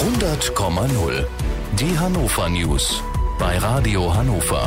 100,0. Die Hannover News bei Radio Hannover.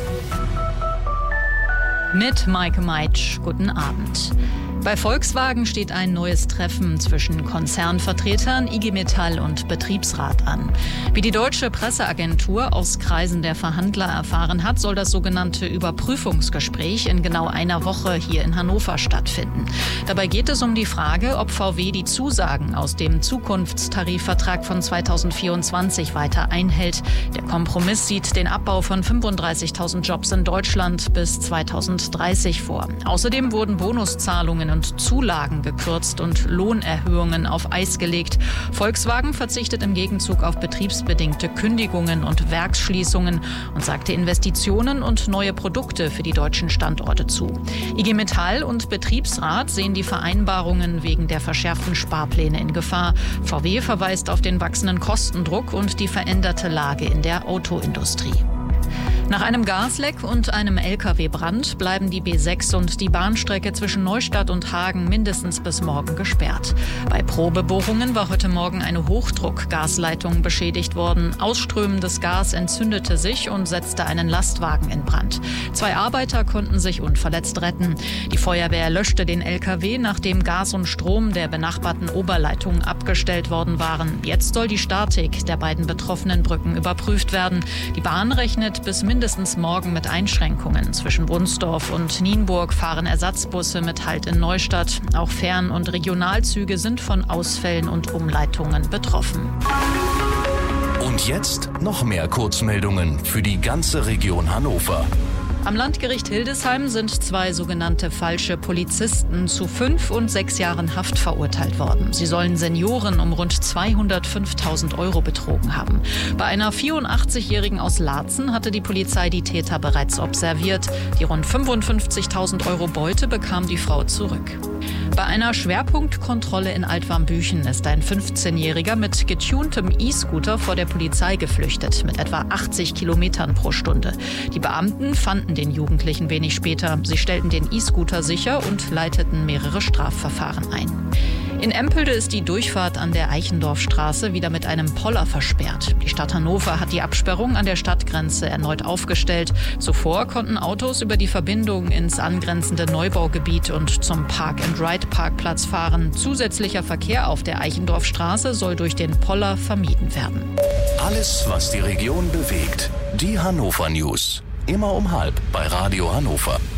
Mit Maike Meitsch, guten Abend. Bei Volkswagen steht ein neues Treffen zwischen Konzernvertretern, IG Metall und Betriebsrat an. Wie die deutsche Presseagentur aus Kreisen der Verhandler erfahren hat, soll das sogenannte Überprüfungsgespräch in genau einer Woche hier in Hannover stattfinden. Dabei geht es um die Frage, ob VW die Zusagen aus dem Zukunftstarifvertrag von 2024 weiter einhält. Der Kompromiss sieht den Abbau von 35.000 Jobs in Deutschland bis 2030 vor. Außerdem wurden Bonuszahlungen und Zulagen gekürzt und Lohnerhöhungen auf Eis gelegt. Volkswagen verzichtet im Gegenzug auf betriebsbedingte Kündigungen und Werksschließungen und sagte Investitionen und neue Produkte für die deutschen Standorte zu. IG Metall und Betriebsrat sehen die Vereinbarungen wegen der verschärften Sparpläne in Gefahr. VW verweist auf den wachsenden Kostendruck und die veränderte Lage in der Autoindustrie. Nach einem Gasleck und einem Lkw-Brand bleiben die B6 und die Bahnstrecke zwischen Neustadt und Hagen mindestens bis morgen gesperrt. Bei Probebohrungen war heute Morgen eine Hochdruckgasleitung beschädigt worden. Ausströmendes Gas entzündete sich und setzte einen Lastwagen in Brand. 2 Arbeiter konnten sich unverletzt retten. Die Feuerwehr löschte den Lkw, nachdem Gas und Strom der benachbarten Oberleitung abgestellt worden waren. Jetzt soll die Statik der beiden betroffenen Brücken überprüft werden. Die Bahn rechnet bis mindestens morgen mit Einschränkungen. Zwischen Wunsdorf und Nienburg fahren Ersatzbusse mit Halt in Neustadt. Auch Fern- und Regionalzüge sind von Ausfällen und Umleitungen betroffen. Und jetzt noch mehr Kurzmeldungen für die ganze Region Hannover. Am Landgericht Hildesheim sind 2 sogenannte falsche Polizisten zu 5 und 6 Jahren Haft verurteilt worden. Sie sollen Senioren um rund 205.000 € betrogen haben. Bei einer 84-Jährigen aus Laatzen hatte die Polizei die Täter bereits observiert. Die rund 55.000 € Beute bekam die Frau zurück. Bei einer Schwerpunktkontrolle in Altwarmbüchen ist ein 15-Jähriger mit getuntem E-Scooter vor der Polizei geflüchtet, mit etwa 80 Kilometern pro Stunde. Die Beamten fanden den Jugendlichen wenig später. Sie stellten den E-Scooter sicher und leiteten mehrere Strafverfahren ein. In Empelde ist die Durchfahrt an der Eichendorffstraße wieder mit einem Poller versperrt. Die Stadt Hannover hat die Absperrung an der Stadtgrenze erneut aufgestellt. Zuvor konnten Autos über die Verbindung ins angrenzende Neubaugebiet und zum Park-and-Ride-Parkplatz fahren. Zusätzlicher Verkehr auf der Eichendorffstraße soll durch den Poller vermieden werden. Alles, was die Region bewegt. Die Hannover News. Immer um 12:30 bei Radio Hannover.